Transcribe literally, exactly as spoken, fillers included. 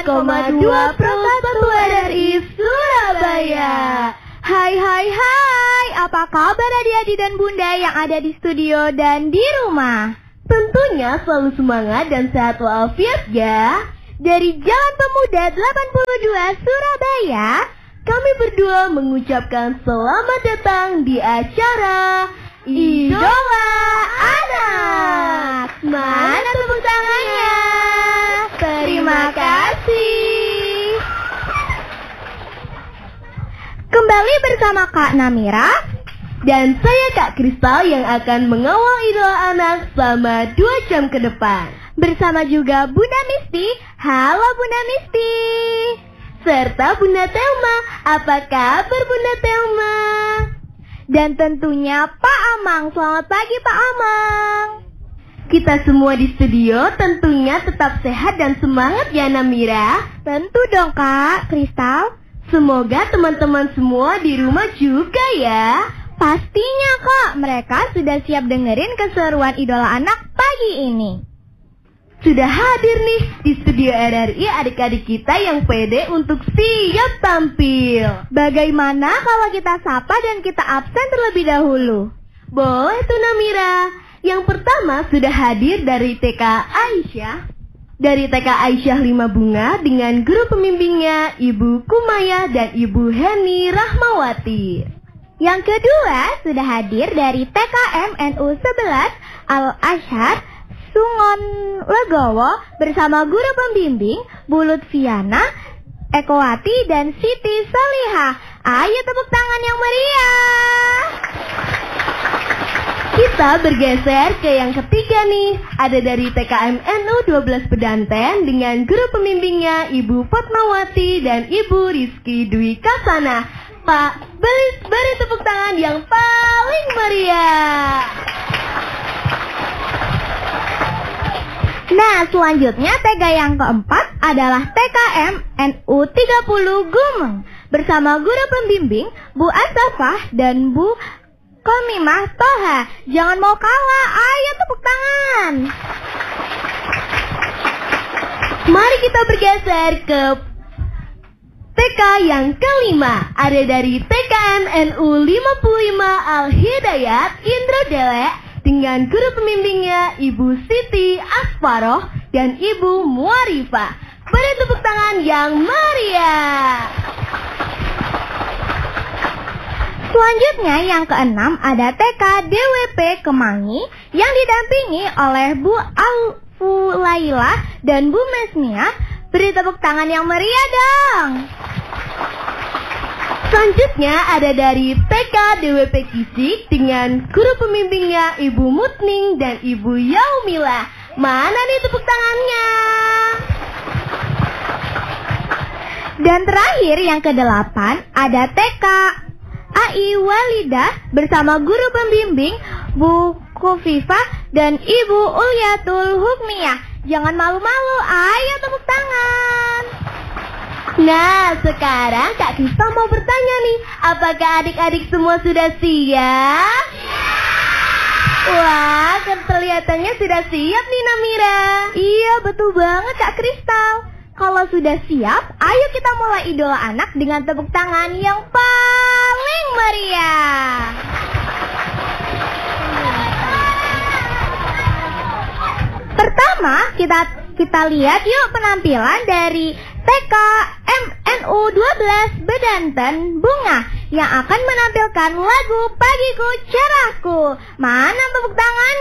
koma dua persatu R R I Surabaya. Hai hai hai, apa kabar adik-adik dan bunda yang ada di studio dan di rumah? Tentunya selalu semangat dan sehat walafiat ya. Dari Jalan Pemuda delapan puluh dua Surabaya, kami berdua mengucapkan selamat datang di acara Idola Anak. Mana tepuk tangannya? Terima kasih. Kembali bersama Kak Namira dan saya Kak Kristal yang akan mengawal Idola Anak selama dua jam ke depan. Bersama juga Bunda Misti. Halo Bunda Misti. Serta Bunda Thelma. Apa kabar Bunda Thelma? Dan tentunya Pak Amang. Selamat pagi Pak Amang. Kita semua di studio tentunya tetap sehat dan semangat ya Namira. Tentu dong Kak Kristal. Semoga teman-teman semua di rumah juga ya. Pastinya kok, mereka sudah siap dengerin keseruan Idola Anak pagi ini. Sudah hadir nih di studio R R I adik-adik kita yang pede untuk siap tampil. Bagaimana kalau kita sapa dan kita absen terlebih dahulu? Boleh tuh Namira. Yang pertama sudah hadir dari T K Aisyah. Dari T K Aisyah lima Bunga dengan guru pembimbingnya Ibu Kumaya dan Ibu Heni Rahmawati. Yang kedua sudah hadir dari T K M N U sebelas Al-Azhar Sungon Legowo bersama guru pembimbing Bu Lutfiana, Ekowati dan Siti Salihah. Ayo tepuk tangan yang meriah. Kita bergeser ke yang ketiga nih. Ada dari T K M N U dua belas Pedanten dengan guru pembimbingnya Ibu Fatmawati dan Ibu Rizky Dwi Kasana. Pak, beri, beri tepuk tangan yang paling meriah. Nah, selanjutnya T K yang keempat adalah T K M N U tiga puluh Gumeng bersama guru pembimbing Bu Asafah dan Bu Komimah Toha. Jangan mau kalah, ayo tepuk tangan. Mari kita bergeser ke T K yang kelima. Ada dari T K M N U lima puluh lima Al-Hidayat Indra Delek dengan guru pembimbingnya Ibu Siti Asparoh dan Ibu Muarifah. Beri tepuk tangan yang meriah. Selanjutnya yang keenam ada T K D W P Kemangi yang didampingi oleh Bu Alfulaila dan Bu Mesnia. Beri tepuk tangan yang meriah dong. Selanjutnya ada dari T K D W P Kisik dengan guru pembimbingnya Ibu Mutning dan Ibu Yaumila. Mana nih tepuk tangannya? Dan terakhir yang kedelapan ada T K A I Walidah bersama guru pembimbing Bu Kofifah dan Ibu Ulyatul Hukmiyah. Jangan malu-malu, ayo tepuk tangan. Nah, sekarang Kak Kristal mau bertanya nih, apakah adik-adik semua sudah siap? Wah, kelihatannya sudah siap nih Namira. Iya, betul banget Kak Kristal. Kalau sudah siap, ayo kita mulai Idola Anak dengan tepuk tangan yang paling meriah. Pertama, kita kita lihat yuk penampilan dari T K M N U dua belas Bedanten Bunga yang akan menampilkan lagu Pagiku Cerahku. Mana tepuk tangan?